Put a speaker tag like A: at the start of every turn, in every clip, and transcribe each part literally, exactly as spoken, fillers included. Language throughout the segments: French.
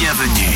A: bienvenue.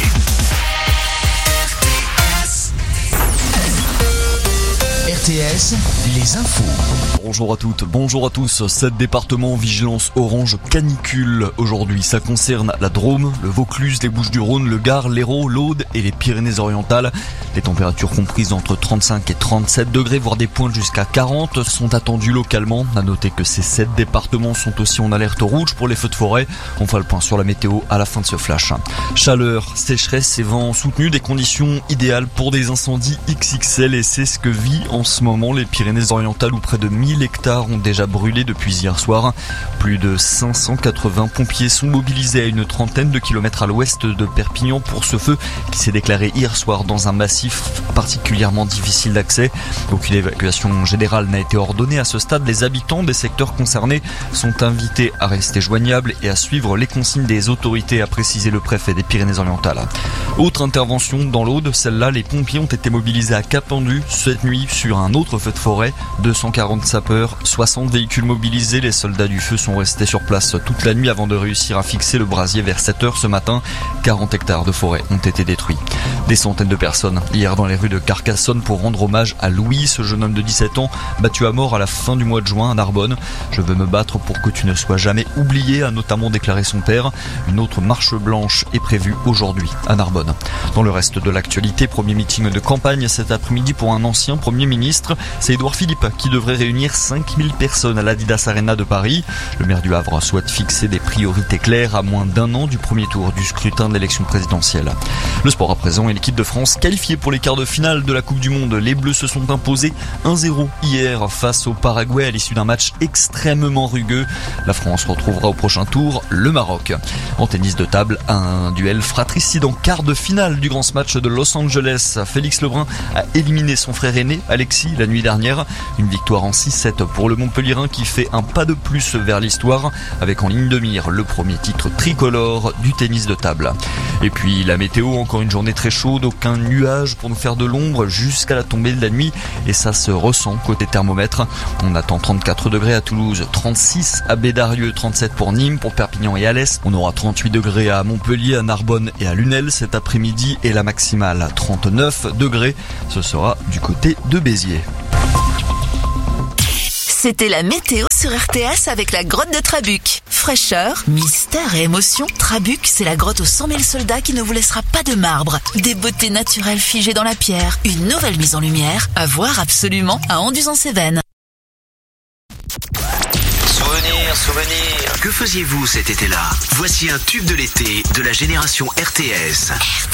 A: R T S, les infos.
B: Bonjour à toutes, bonjour à tous. Sept départements en vigilance orange canicule aujourd'hui. Ça concerne la Drôme, le Vaucluse, les Bouches-du-Rhône, le Gard, l'Hérault, l'Aude et les Pyrénées-Orientales. Les températures comprises entre trente-cinq et trente-sept degrés, voire des pointes jusqu'à quarante, sont attendues localement. À noter que ces sept départements sont aussi en alerte rouge pour les feux de forêt. On fera le point sur la météo à la fin de ce flash. Chaleur, sécheresse et vent soutenus, des conditions idéales pour des incendies X X L, et c'est ce que vit en ce moment les Pyrénées-Orientales, où près de mille hectares ont déjà brûlé depuis hier soir. Plus de cinq cent quatre-vingts pompiers sont mobilisés à une trentaine de kilomètres à l'ouest de Perpignan pour ce feu qui s'est déclaré hier soir dans un massif particulièrement difficile d'accès. Aucune évacuation générale n'a été ordonnée à ce stade. Les habitants des secteurs concernés sont invités à rester joignables et à suivre les consignes des autorités, a précisé le préfet des Pyrénées-Orientales. Autre intervention dans l'Aude, celle-là, les pompiers ont été mobilisés à Cap-Pendu cette nuit sur un autre feu de forêt. deux cent quarante sapeurs, soixante véhicules mobilisés. Les soldats du feu sont restés sur place toute la nuit avant de réussir à fixer le brasier vers sept heures ce matin. quarante hectares de forêt ont été détruits. Des centaines de personnes hier dans les rues de Carcassonne pour rendre hommage à Louis, ce jeune homme de dix-sept ans battu à mort à la fin du mois de juin à Narbonne. « Je veux me battre pour que tu ne sois jamais oublié », a notamment déclaré son père. Une autre marche blanche est prévue aujourd'hui à Narbonne. Dans le reste de l'actualité, premier meeting de campagne cet après-midi pour un ancien Premier ministre. C'est Édouard Philippe qui devrait réunir cinq mille personnes à l'Adidas Arena de Paris. Le maire du Havre souhaite fixer des priorités claires à moins d'un an du premier tour du scrutin de l'élection présidentielle. Le sport à présent, et l'équipe de France qualifiée pour les quarts de finale de la Coupe du Monde. Les Bleus se sont imposés un zéro hier face au Paraguay à l'issue d'un match extrêmement rugueux. La France retrouvera au prochain tour le Maroc. En tennis de table, un duel fratricide en quart de finale du grand smash de Los Angeles. Félix Lebrun a éliminé son frère aîné Alexis la nuit dernière. Une victoire en six sept pour le Montpellierin qui fait un pas de plus vers l'histoire, avec en ligne de mire le premier titre tricolore du tennis de table. Et puis la météo, encore une journée très chaude, aucun nuage pour nous faire de l'ombre jusqu'à la tombée de la nuit, et ça se ressent côté thermomètre. On attend trente-quatre degrés à Toulouse, trente-six à Bédarieux, trente-sept pour Nîmes, pour Perpignan et Alès. On aura trente-huit degrés à Montpellier, à Narbonne et à Lunel cet après-midi, et la maximale à trente-neuf degrés. Ce sera du côté de Béziers.
C: C'était la météo sur R T S avec la grotte de Trabuc. Fraîcheur, mystère et émotion, Trabuc, c'est la grotte aux cent mille soldats qui ne vous laissera pas de marbre. Des beautés naturelles figées dans la pierre, une nouvelle mise en lumière, à voir absolument à Anduze-en-Cévennes.
A: Souvenirs, souvenirs. Que faisiez-vous cet été-là? Voici un tube de l'été de la génération R T S.
C: R T S.